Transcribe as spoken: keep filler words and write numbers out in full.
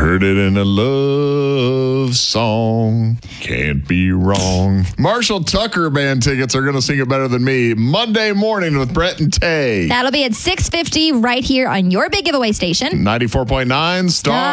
Heard it in a love song. Can't be wrong. Marshall Tucker Band tickets are going to sing it better than me. Monday morning with Brett and Tay. That'll be at six fifty right here on your big giveaway station. ninety-four point nine Star.